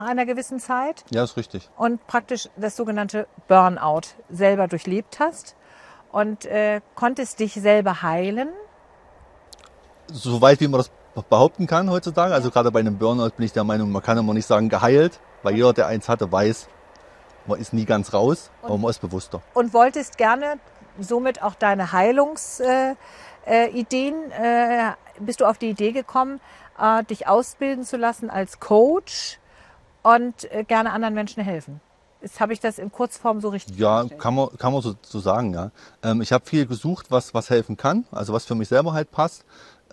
einer gewissen Zeit Ja, ist richtig. und praktisch das sogenannte Burnout selber durchlebt hast und konntest dich selber heilen. Soweit wie man das behaupten kann heutzutage. Also gerade bei einem Burnout bin ich der Meinung, man kann immer nicht sagen geheilt, weil jeder, der eins hatte, weiß, man ist nie ganz raus, aber man ist bewusster. Und wolltest gerne somit auch deine Heilungsideen, bist du auf die Idee gekommen, dich ausbilden zu lassen als Coach und gerne anderen Menschen helfen. Jetzt habe ich das in Kurzform so richtig Ja, dargestellt. kann man so sagen, ja. Ich habe viel gesucht, was helfen kann, also was für mich selber halt passt.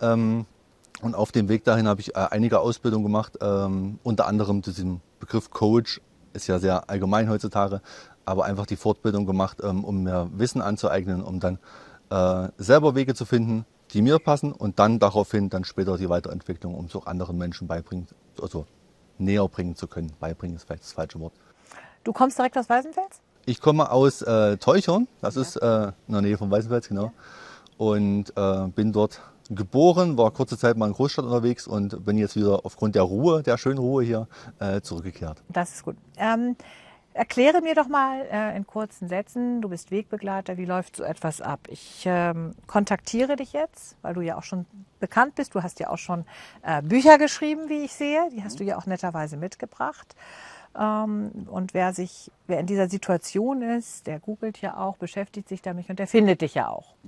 Und auf dem Weg dahin habe ich einige Ausbildungen gemacht, unter anderem diesen Begriff Coach ist ja sehr allgemein heutzutage, aber einfach die Fortbildung gemacht, um mir Wissen anzueignen, um dann selber Wege zu finden, die mir passen und dann daraufhin dann später die Weiterentwicklung, um es auch anderen Menschen beibringen, also näher bringen zu können. Beibringen ist vielleicht das falsche Wort. Du kommst direkt aus Weißenfels? Ich komme aus Teuchern, das ist in der Nähe von Weißenfels, genau. Und bin dort geboren, war kurze Zeit mal in Großstadt unterwegs und bin jetzt wieder aufgrund der Ruhe, der schönen Ruhe hier, zurückgekehrt. Das ist gut. Erkläre mir doch mal in kurzen Sätzen, du bist Wegbegleiter, wie läuft so etwas ab? Ich kontaktiere dich jetzt, weil du ja auch schon bekannt bist. Du hast ja auch schon Bücher geschrieben, wie ich sehe. Die hast du ja auch netterweise mitgebracht. Und wer in dieser Situation ist, der googelt ja auch, beschäftigt sich damit und der findet dich ja auch.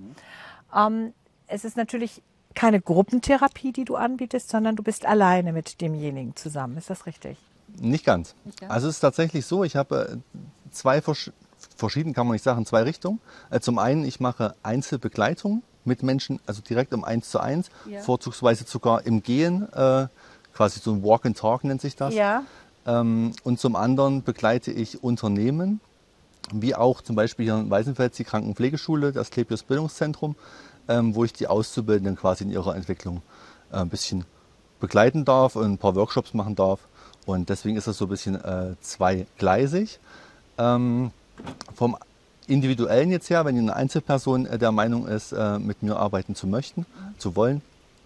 Es ist natürlich keine Gruppentherapie, die du anbietest, sondern du bist alleine mit demjenigen zusammen. Ist das richtig? Nicht ganz. Also es ist tatsächlich so, ich habe zwei verschiedene, kann man nicht sagen, zwei Richtungen. Zum einen, ich mache Einzelbegleitung mit Menschen, also direkt im 1:1, vorzugsweise sogar im Gehen, quasi so ein Walk and Talk nennt sich das. Ja. Und zum anderen begleite ich Unternehmen, wie auch zum Beispiel hier in Weißenfels die Krankenpflegeschule, das Klepios Bildungszentrum, wo ich die Auszubildenden quasi in ihrer Entwicklung ein bisschen begleiten darf und ein paar Workshops machen darf. Und deswegen ist das so ein bisschen zweigleisig. Vom Individuellen jetzt her, wenn eine Einzelperson der Meinung ist, mit mir arbeiten zu wollen,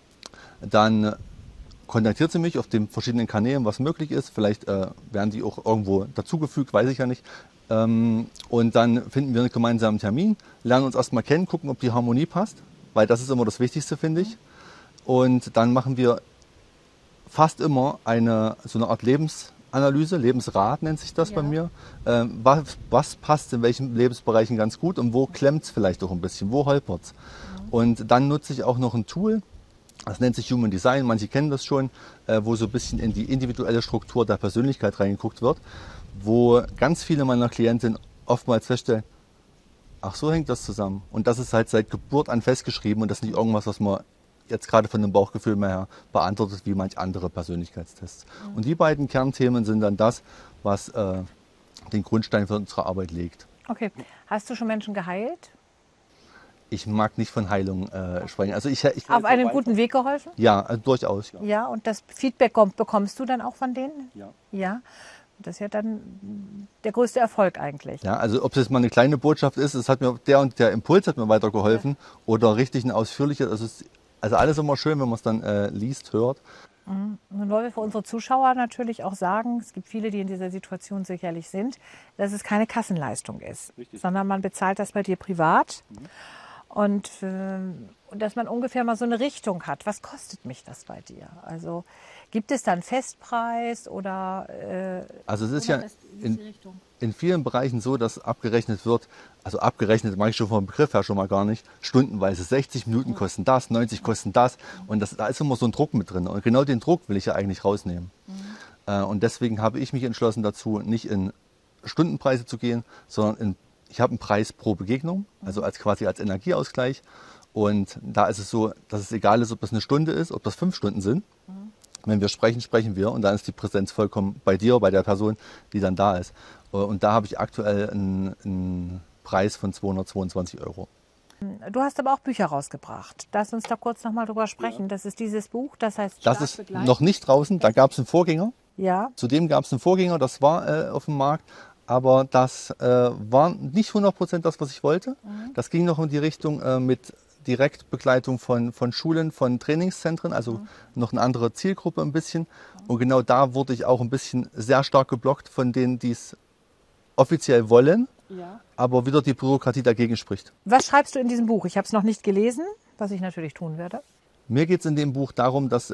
dann kontaktiert sie mich auf den verschiedenen Kanälen, was möglich ist. Vielleicht werden die auch irgendwo dazugefügt, weiß ich ja nicht. Und dann finden wir einen gemeinsamen Termin, lernen uns erstmal kennen, gucken, ob die Harmonie passt, weil das ist immer das Wichtigste, finde ich. Und dann machen wir fast immer so eine Art Lebensanalyse, Lebensrat nennt sich das bei mir. Was passt in welchen Lebensbereichen ganz gut und wo klemmt es vielleicht auch ein bisschen, wo holpert es. Und dann nutze ich auch noch ein Tool, das nennt sich Human Design, manche kennen das schon, wo so ein bisschen in die individuelle Struktur der Persönlichkeit reingeguckt wird, wo ganz viele meiner Klientinnen oftmals feststellen, ach so hängt das zusammen. Und das ist halt seit Geburt an festgeschrieben und das ist nicht irgendwas, was man jetzt gerade von dem Bauchgefühl mehr her beantwortet wie manch andere Persönlichkeitstests. Und die beiden Kernthemen sind dann das, was den Grundstein für unsere Arbeit legt. Okay. Hast du schon Menschen geheilt? Ich mag nicht von Heilung sprechen. Also ich Auf einen guten Weg geholfen? Ja, durchaus. Ja. Ja, und das Feedback bekommst du dann auch von denen? Ja. Ja. Das ist ja dann der größte Erfolg eigentlich. Ja, also ob es jetzt mal eine kleine Botschaft ist, es hat mir der und der Impuls hat mir weitergeholfen oder richtig ein ausführliches, also alles immer schön, wenn man es dann liest, hört. Nun wollen wir für unsere Zuschauer natürlich auch sagen, es gibt viele, die in dieser Situation sicherlich sind, dass es keine Kassenleistung ist, sondern man bezahlt das bei dir privat. Und dass man ungefähr mal so eine Richtung hat. Was kostet mich das bei dir? Also gibt es da einen Festpreis oder? Also es ist ja in vielen Bereichen so, dass abgerechnet wird, also abgerechnet mache ich schon vom Begriff her schon mal gar nicht, stundenweise 60 Minuten kosten das, 90 kosten das und da ist immer so ein Druck mit drin. Und genau den Druck will ich ja eigentlich rausnehmen. Und deswegen habe ich mich entschlossen dazu, nicht in Stundenpreise zu gehen, sondern ich habe einen Preis pro Begegnung, also quasi als Energieausgleich. Und da ist es so, dass es egal ist, ob das eine Stunde ist, ob das 5 Stunden sind. Wenn wir sprechen, sprechen wir und dann ist die Präsenz vollkommen bei dir, bei der Person, die dann da ist. Und da habe ich aktuell einen Preis von 222 €. Du hast aber auch Bücher rausgebracht. Lass uns da kurz nochmal drüber sprechen. Ja. Das ist dieses Buch, das heißt Das ist noch nicht draußen, da gab es einen Vorgänger. Ja. Zudem gab es einen Vorgänger, das war auf dem Markt. Aber das war nicht 100% das, was ich wollte. Das ging noch in die Richtung mit Direktbegleitung von Schulen, von Trainingszentren, also noch eine andere Zielgruppe ein bisschen. Und genau da wurde ich auch ein bisschen sehr stark geblockt von denen, die es offiziell wollen, aber wieder die Bürokratie dagegen spricht. Was schreibst du in diesem Buch? Ich habe es noch nicht gelesen, was ich natürlich tun werde. Mir geht es in dem Buch darum, dass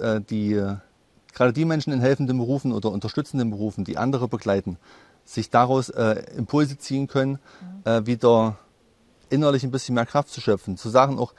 gerade die Menschen in helfenden Berufen oder unterstützenden Berufen, die andere begleiten, sich daraus Impulse ziehen können, wieder innerlich ein bisschen mehr Kraft zu schöpfen. Zu sagen auch,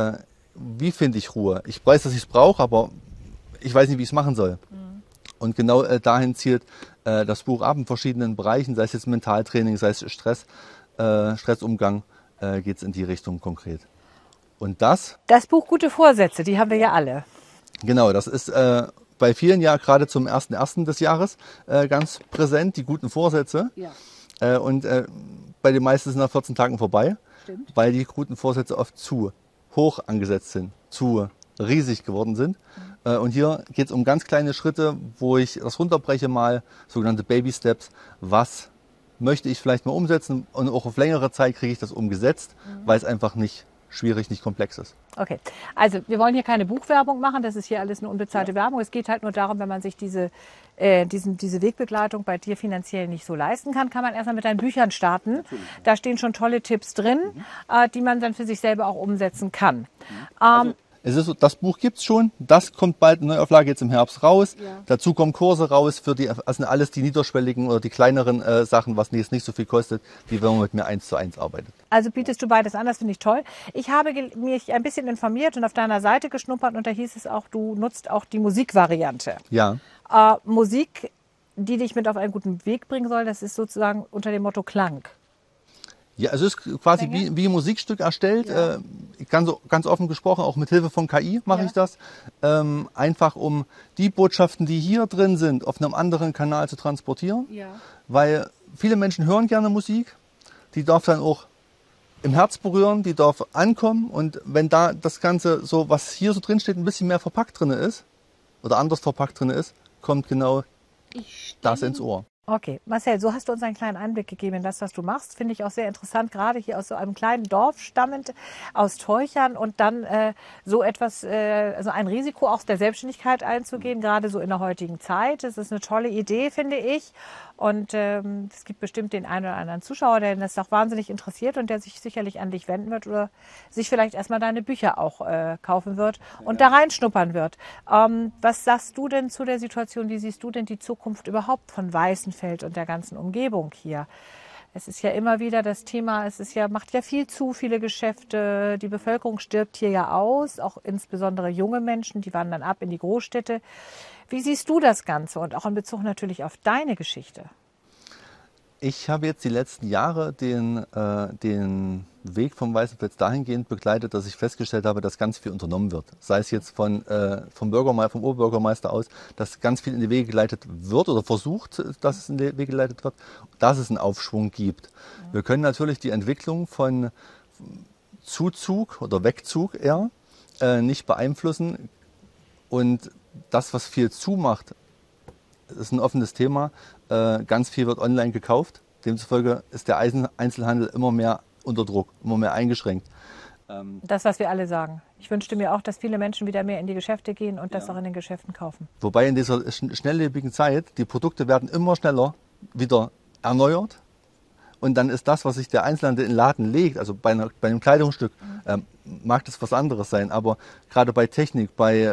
wie finde ich Ruhe? Ich weiß, dass ich es brauche, aber ich weiß nicht, wie ich es machen soll. Und genau dahin zielt das Buch ab in verschiedenen Bereichen, sei es jetzt Mentaltraining, sei es Stressumgang, geht es in die Richtung konkret. Und das Buch Gute Vorsätze, die haben wir ja alle. Genau, das ist bei vielen ja gerade zum 1.1. des Jahres ganz präsent, die guten Vorsätze. Ja. Und bei den meisten sind nach 14 Tagen vorbei, weil die guten Vorsätze oft zu hoch angesetzt sind, zu riesig geworden sind. Und hier geht es um ganz kleine Schritte, wo ich das runterbreche mal, sogenannte Baby Steps. Was möchte ich vielleicht mal umsetzen und auch auf längere Zeit kriege ich das umgesetzt, weil es einfach nicht schwierig, nicht komplex ist. Okay, also wir wollen hier keine Buchwerbung machen, das ist hier alles eine unbezahlte Werbung. Es geht halt nur darum, wenn man sich diese Wegbegleitung bei dir finanziell nicht so leisten kann, kann man erstmal mit deinen Büchern starten. Da stehen schon tolle Tipps drin, die man dann für sich selber auch umsetzen kann. Es ist so, das Buch gibt es schon, das kommt bald, eine Neuauflage jetzt im Herbst raus. Ja. Dazu kommen Kurse raus für die, also alles die niederschwelligen oder die kleineren Sachen, was nicht so viel kostet, wie wenn man mit mir 1:1 arbeitet. Also bietest du beides an, das finde ich toll. Ich habe mich ein bisschen informiert und auf deiner Seite geschnuppert und da hieß es auch, du nutzt auch die Musikvariante. Ja. Musik, die dich mit auf einen guten Weg bringen soll, das ist sozusagen unter dem Motto Klang. Ja, es ist quasi wie ein Musikstück erstellt, ja. Ganz offen gesprochen, auch mit Hilfe von KI mache ich das, einfach um die Botschaften, die hier drin sind, auf einem anderen Kanal zu transportieren, weil viele Menschen hören gerne Musik, die darf dann auch im Herz berühren, die darf ankommen und wenn da das Ganze so, was hier so drin steht, ein bisschen mehr verpackt drin ist oder anders verpackt drin ist, kommt genau das ins Ohr. Okay, Marcel, so hast du uns einen kleinen Einblick gegeben in das, was du machst. Finde ich auch sehr interessant, gerade hier aus so einem kleinen Dorf stammend, aus Teuchern und dann so etwas, also ein Risiko auch der Selbstständigkeit einzugehen, gerade so in der heutigen Zeit. Das ist eine tolle Idee, finde ich. Und es gibt bestimmt den einen oder anderen Zuschauer, der das auch wahnsinnig interessiert und der sich sicherlich an dich wenden wird oder sich vielleicht erstmal deine Bücher auch kaufen wird und da reinschnuppern wird. Was sagst du denn zu der Situation? Wie siehst du denn die Zukunft überhaupt von Weißenfeld und der ganzen Umgebung hier? Es ist ja immer wieder das Thema, macht ja viel zu viele Geschäfte. Die Bevölkerung stirbt hier ja aus, auch insbesondere junge Menschen, die wandern ab in die Großstädte. Wie siehst du das Ganze und auch in Bezug natürlich auf deine Geschichte? Ich habe jetzt die letzten Jahre den Weg vom Weißenfels dahingehend begleitet, dass ich festgestellt habe, dass ganz viel unternommen wird. Sei es jetzt vom Oberbürgermeister aus, dass ganz viel in die Wege geleitet wird oder versucht, dass es in die Wege geleitet wird, dass es einen Aufschwung gibt. Ja. Wir können natürlich die Entwicklung von Zuzug oder Wegzug eher nicht beeinflussen. Und das, was viel zumacht, ist ein offenes Thema. Ganz viel wird online gekauft. Demzufolge ist der Einzelhandel immer mehr unter Druck, immer mehr eingeschränkt. Das, was wir alle sagen. Ich wünschte mir auch, dass viele Menschen wieder mehr in die Geschäfte gehen und das auch in den Geschäften kaufen. Wobei in dieser schnelllebigen Zeit, die Produkte werden immer schneller wieder erneuert. Und dann ist das, was sich der Einzelhandel in den Laden legt, also bei einem Kleidungsstück, mag das was anderes sein. Aber gerade bei Technik,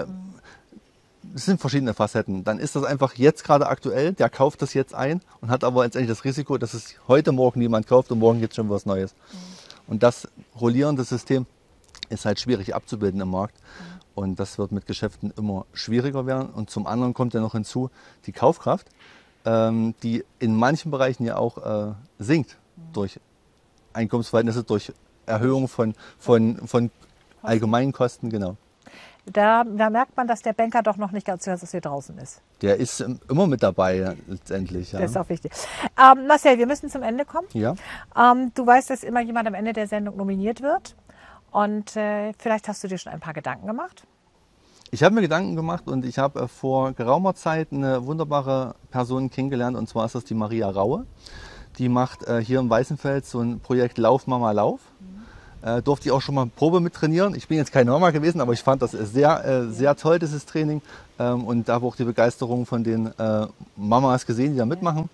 es sind verschiedene Facetten. Dann ist das einfach jetzt gerade aktuell, der kauft das jetzt ein und hat aber letztendlich das Risiko, dass es heute Morgen niemand kauft und morgen gibt es schon was Neues. Und das rollierende System ist halt schwierig abzubilden im Markt. Und das wird mit Geschäften immer schwieriger werden. Und zum anderen kommt ja noch hinzu die Kaufkraft, die in manchen Bereichen ja auch sinkt durch Einkommensverhältnisse, durch Erhöhung von allgemeinen Kosten, genau. Da merkt man, dass der Banker doch noch nicht ganz hier draußen ist. Der ist immer mit dabei letztendlich. Ja. Das ist auch wichtig. Marcel, wir müssen zum Ende kommen. Ja. Du weißt, dass immer jemand am Ende der Sendung nominiert wird. Und vielleicht hast du dir schon ein paar Gedanken gemacht? Ich habe mir Gedanken gemacht und ich habe vor geraumer Zeit eine wunderbare Person kennengelernt. Und zwar ist das die Maria Raue. Die macht hier im Weißenfels so ein Projekt Lauf Mama Lauf. Durfte ich auch schon mal Probe mit trainieren. Ich bin jetzt kein Norma gewesen, aber ich fand das sehr toll, dieses Training. Und da habe auch die Begeisterung von den Mamas gesehen, die da mitmachen.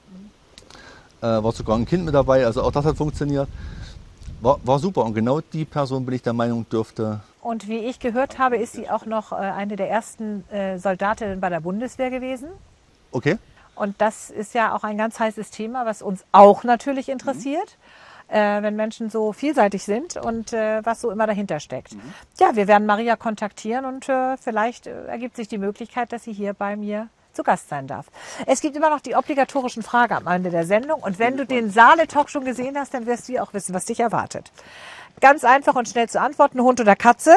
War sogar ein Kind mit dabei, also auch das hat funktioniert. War super und genau die Person, bin ich der Meinung, dürfte. Und wie ich gehört habe, ist sie auch noch eine der ersten Soldatinnen bei der Bundeswehr gewesen. Okay. Und das ist ja auch ein ganz heißes Thema, was uns auch natürlich interessiert, wenn Menschen so vielseitig sind und was so immer dahinter steckt. Ja, wir werden Maria kontaktieren und vielleicht ergibt sich die Möglichkeit, dass sie hier bei mir zu Gast sein darf. Es gibt immer noch die obligatorischen Fragen am Ende der Sendung. Und wenn du den Saale-Talk schon gesehen hast, dann wirst du auch wissen, was dich erwartet. Ganz einfach und schnell zu antworten. Hund oder Katze?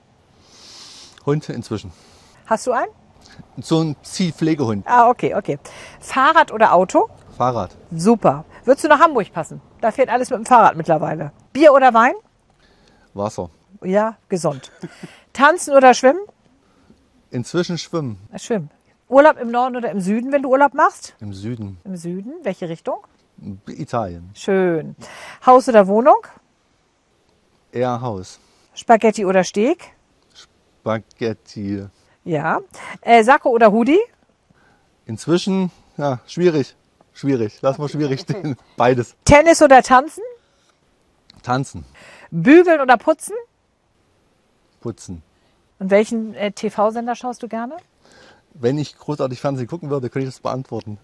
Hund inzwischen. Hast du einen? So ein Ziehpflegehund. Ah, okay. Fahrrad oder Auto? Fahrrad. Super. Würdest du nach Hamburg passen? Da fährt alles mit dem Fahrrad mittlerweile. Bier oder Wein? Wasser. Ja, gesund. Tanzen oder schwimmen? Inzwischen schwimmen. Schwimmen. Urlaub im Norden oder im Süden, wenn du Urlaub machst? Im Süden. Im Süden. Welche Richtung? Italien. Schön. Haus oder Wohnung? Eher Haus. Spaghetti oder Steak? Spaghetti. Ja. Sakko oder Hoodie? Inzwischen, ja, schwierig. Lass mal schwierig stehen. Beides. Tennis oder Tanzen? Tanzen. Bügeln oder putzen? Putzen. Und welchen TV-Sender schaust du gerne? Wenn ich großartig Fernsehen gucken würde, könnte ich das beantworten.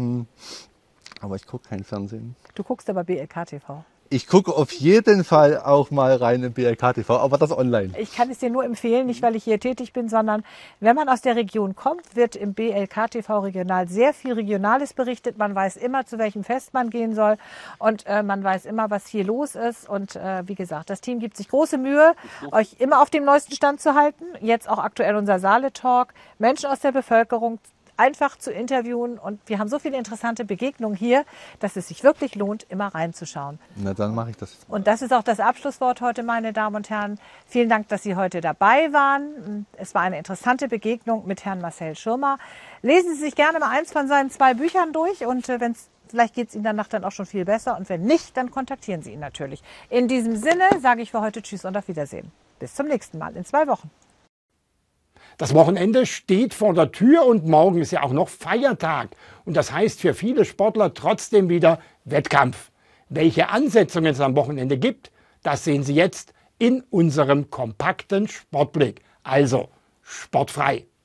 Aber ich gucke kein Fernsehen. Du guckst aber BLK TV. Ich gucke auf jeden Fall auch mal rein im BLK TV, aber das online. Ich kann es dir nur empfehlen, nicht weil ich hier tätig bin, sondern wenn man aus der Region kommt, wird im BLK TV Regional sehr viel Regionales berichtet. Man weiß immer, zu welchem Fest man gehen soll und man weiß immer, was hier los ist. Und wie gesagt, das Team gibt sich große Mühe, euch immer auf dem neuesten Stand zu halten. Jetzt auch aktuell unser Saale-Talk. Menschen aus der Bevölkerung einfach zu interviewen und wir haben so viele interessante Begegnungen hier, dass es sich wirklich lohnt, immer reinzuschauen. Na, dann mache ich das jetzt mal. Und das ist auch das Abschlusswort heute, meine Damen und Herren. Vielen Dank, dass Sie heute dabei waren. Es war eine interessante Begegnung mit Herrn Marcel Schirmer. Lesen Sie sich gerne mal eins von seinen 2 Büchern durch und vielleicht geht es Ihnen danach dann auch schon viel besser und wenn nicht, dann kontaktieren Sie ihn natürlich. In diesem Sinne sage ich für heute Tschüss und auf Wiedersehen. Bis zum nächsten Mal in 2 Wochen. Das Wochenende steht vor der Tür und morgen ist ja auch noch Feiertag. Und das heißt für viele Sportler trotzdem wieder Wettkampf. Welche Ansetzungen es am Wochenende gibt, das sehen Sie jetzt in unserem kompakten Sportblick. Also sportfrei.